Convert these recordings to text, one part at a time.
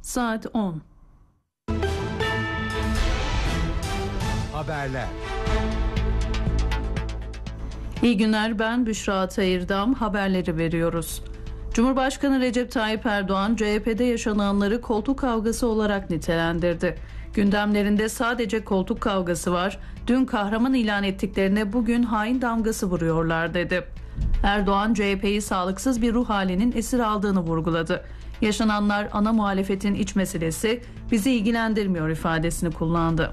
saat 10. Haberler. İyi günler, ben Büşra Atayırdam. Haberleri veriyoruz. Cumhurbaşkanı Recep Tayyip Erdoğan, CHP'de yaşananları koltuk kavgası olarak nitelendirdi. Gündemlerinde sadece koltuk kavgası var, dün kahraman ilan ettiklerine bugün hain damgası vuruyorlar dedi. Erdoğan, CHP'yi sağlıksız bir ruh halinin esir aldığını vurguladı. Yaşananlar ana muhalefetin iç meselesi, bizi ilgilendirmiyor ifadesini kullandı.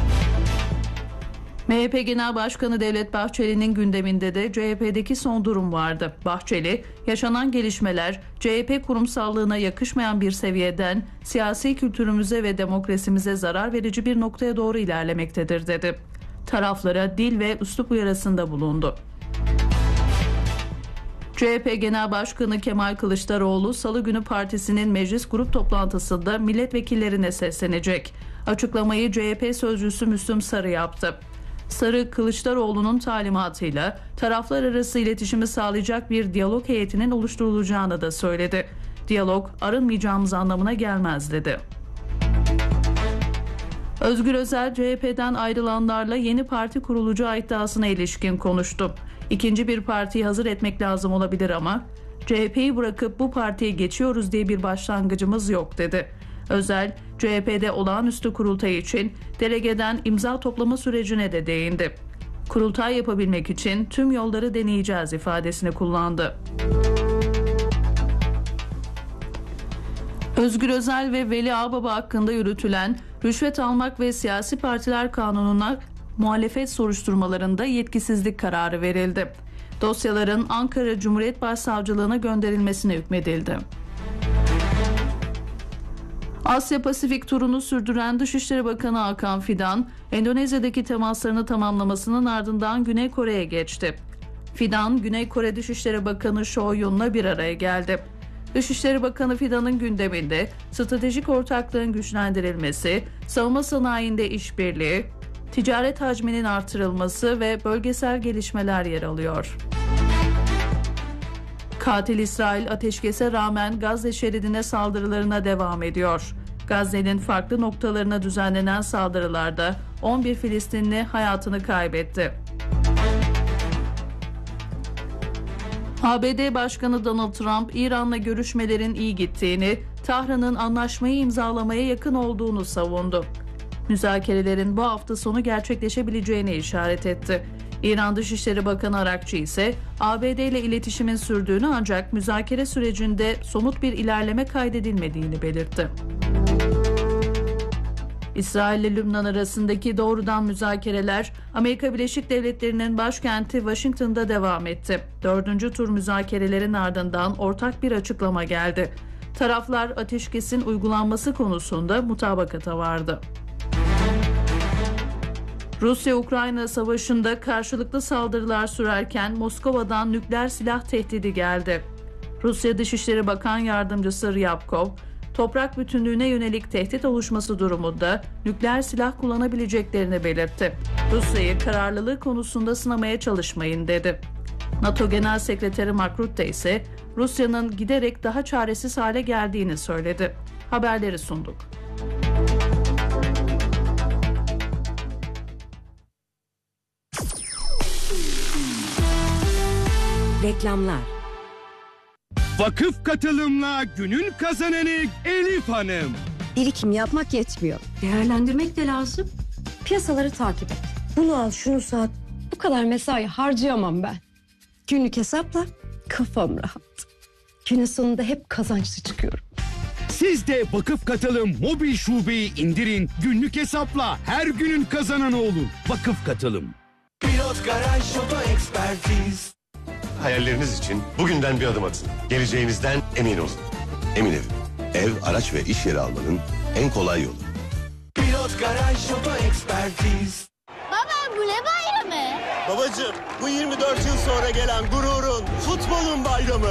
MHP Genel Başkanı Devlet Bahçeli'nin gündeminde de CHP'deki son durum vardı. Bahçeli, yaşanan gelişmeler CHP kurumsallığına yakışmayan bir seviyeden siyasi kültürümüze ve demokrasimize zarar verici bir noktaya doğru ilerlemektedir dedi. Taraflara dil ve üslup uyarısında bulundu. CHP Genel Başkanı Kemal Kılıçdaroğlu, Salı günü partisinin meclis grup toplantısında milletvekillerine seslenecek. Açıklamayı CHP sözcüsü Müslüm Sarı yaptı. Sarı, Kılıçdaroğlu'nun talimatıyla taraflar arası iletişimi sağlayacak bir diyalog heyetinin oluşturulacağını da söyledi. Diyalog arınmayacağımız anlamına gelmez dedi. Özgür Özel, CHP'den ayrılanlarla yeni parti kurulacağı iddiasına ilişkin konuştu. İkinci bir partiyi hazır etmek lazım olabilir ama CHP'yi bırakıp bu partiye geçiyoruz diye bir başlangıcımız yok dedi. Özel, CHP'de olağanüstü kurultay için delegeden imza toplama sürecine de değindi. Kurultay yapabilmek için tüm yolları deneyeceğiz ifadesini kullandı. Özgür Özel ve Veli Ağbaba hakkında yürütülen rüşvet almak ve siyasi partiler kanununa muhalefet soruşturmalarında yetkisizlik kararı verildi. Dosyaların Ankara Cumhuriyet Başsavcılığına gönderilmesine hükmedildi. Asya Pasifik turunu sürdüren Dışişleri Bakanı Hakan Fidan, Endonezya'daki temaslarını tamamlamasının ardından Güney Kore'ye geçti. Fidan, Güney Kore Dışişleri Bakanı Cho Yun'la bir araya geldi. Dışişleri Bakanı Fidan'ın gündeminde stratejik ortaklığın güçlendirilmesi, savunma sanayinde işbirliği, ticaret hacminin artırılması ve bölgesel gelişmeler yer alıyor. Katil İsrail ateşkese rağmen Gazze şeridine saldırılarına devam ediyor. Gazze'nin farklı noktalarına düzenlenen saldırılarda 11 Filistinli hayatını kaybetti. ABD Başkanı Donald Trump, İran'la görüşmelerin iyi gittiğini, Tahran'ın anlaşmayı imzalamaya yakın olduğunu savundu. Müzakerelerin bu hafta sonu gerçekleşebileceğine işaret etti. İran Dışişleri Bakanı Arakçı ise ABD ile iletişimin sürdüğünü ancak müzakere sürecinde somut bir ilerleme kaydedilmediğini belirtti. İsrail ile Lübnan arasındaki doğrudan müzakereler Amerika Birleşik Devletleri'nin başkenti Washington'da devam etti. 4. tur müzakerelerin ardından ortak bir açıklama geldi. Taraflar ateşkesin uygulanması konusunda mutabakata vardı. Rusya-Ukrayna savaşında karşılıklı saldırılar sürerken Moskova'dan nükleer silah tehdidi geldi. Rusya Dışişleri Bakan Yardımcısı Ryabkov, toprak bütünlüğüne yönelik tehdit oluşması durumunda nükleer silah kullanabileceklerini belirtti. Rusya'yı kararlılığı konusunda sınamaya çalışmayın dedi. NATO Genel Sekreteri Mark Rutte ise Rusya'nın giderek daha çaresiz hale geldiğini söyledi. Haberleri sunduk. Reklamlar. Vakıf katılımla günün kazananı Elif Hanım. Birikim yapmak yetmiyor. Değerlendirmek de lazım. Piyasaları takip et. Bunu al, şunu sat. Bu kadar mesai harcayamam ben. Günlük hesapla kafam rahat. Günün sonunda hep kazançlı çıkıyorum. Siz de Vakıf Katılım mobil şubeyi indirin. Günlük hesapla her günün kazananı olun. Vakıf Katılım. Pilot Garaj Oto Ekspertiz. Hayalleriniz için bugünden bir adım atın. Geleceğinizden emin olun. Emin Ev, araç ve iş yeri almanın en kolay yolu. Pilot Garaj Oto Ekspertiz. Baba, bu ne bayramı? Babacığım, bu 24 yıl sonra gelen gururun, futbolun bayramı.